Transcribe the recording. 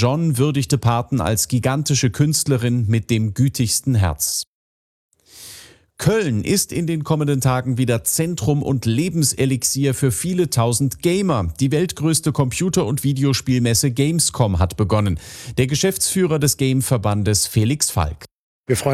John würdigte Parton als gigantische Künstlerin mit dem gütigsten Herz. Köln ist in den kommenden Tagen wieder Zentrum und Lebenselixier für viele tausend Gamer. Die weltgrößte Computer- und Videospielmesse Gamescom hat begonnen. Der Geschäftsführer des Gameverbandes Felix Falk. Wir freuen